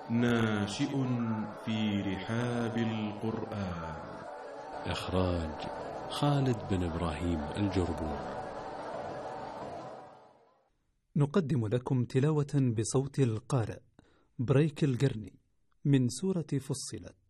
ناشئ في رحاب القرآن. إخراج خالد بن إبراهيم الجربور. نقدم لكم تلاوة بصوت القارئ بريك القرني من سورة فصلت.